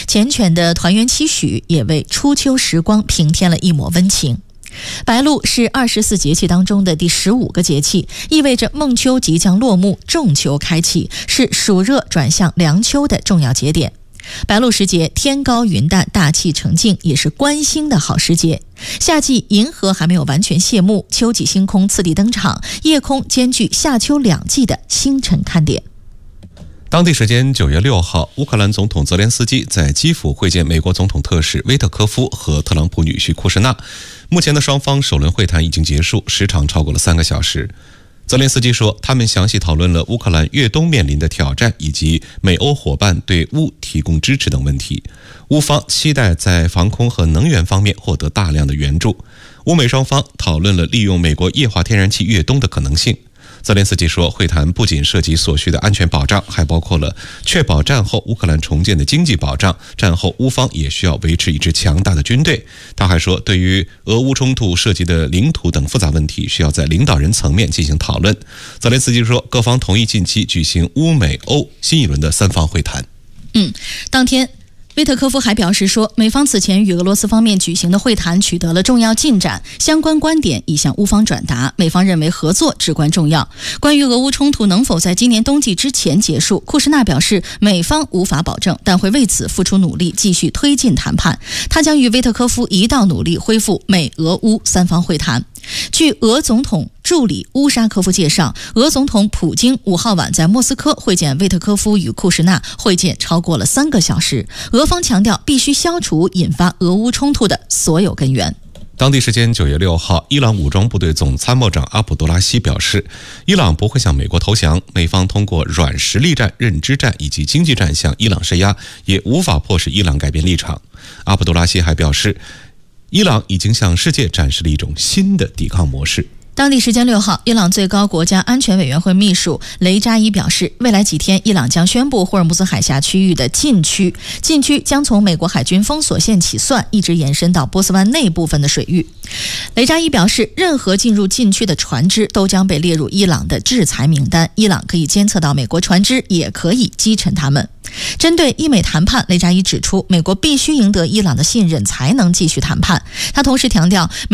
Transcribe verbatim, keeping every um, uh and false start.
缱绻的团圆期许也为初秋时光平添了一抹温情。白露是二十四节气当中的第十五个节气，意味着孟秋即将落幕，仲秋开启，是暑热转向凉秋的重要节点。白露时节，天高云淡，大气澄净，也是观星的好时节。夏季银河还没有完全谢幕，秋季星空次第登场，夜空兼具夏秋两季的星辰看点。 当地时间九月六号，乌克兰总统泽连斯基在基辅会见美国总统特使威特科夫和特朗普女婿库什纳。目前的双方首轮会谈已经结束，时长超过了三个小时。泽连斯基说，他们详细讨论了乌克兰越冬面临的挑战，以及美欧伙伴对乌提供支持等问题。乌方期待在防空和能源方面获得大量的援助。乌美双方讨论了利用美国液化天然气越冬的可能性。泽连斯基说，会谈不仅涉及所需的安全保障，还包括了确保战后乌克兰重建的经济保障。战后乌方也需要维持一支强大的军队。他还说，对于俄乌冲突涉及的领土等复杂问题，需要在领导人层面进行讨论。泽连斯基说，各方同意近期举行乌美欧新一轮的三方会谈。 嗯，当天威特科夫还表示说，美方此前与俄罗斯方面举行的会谈取得了重要进展，相关观点已向乌方转达，美方认为合作至关重要。关于俄乌冲突能否在今年冬季之前结束，库什纳表示，美方无法保证，但会为此付出努力，继续推进谈判。他将与威特科夫一道努力恢复美俄乌三方会谈。据俄总统助理乌沙科夫介绍，俄总统普京五号晚在莫斯科会见威特科夫与库什纳，会见超过了三个小时。俄方强调必须消除引发俄乌冲突的所有根源。 当地时间九月六号，伊朗武装部队总参谋长阿卜杜拉希表示，伊朗不会向美国投降，美方通过软实力战、认知战以及经济战向伊朗施压，也无法迫使伊朗改变立场。阿卜杜拉希还表示，伊朗已经向世界展示了一种新的抵抗模式。 当地时间六号，伊朗最高国家安全委员会秘书雷扎伊表示，未来几天伊朗将宣布霍尔木兹海峡区域的禁区，禁区将从美国海军封锁线起算，一直延伸到波斯湾内部分的水域。雷扎伊表示，任何进入禁区的船只都将被列入伊朗的制裁名单，伊朗可以监测到美国船只，也可以击沉他们。针对伊美谈判，雷扎伊指出，美国必须赢得伊朗的信任才能继续谈判。他同时强调，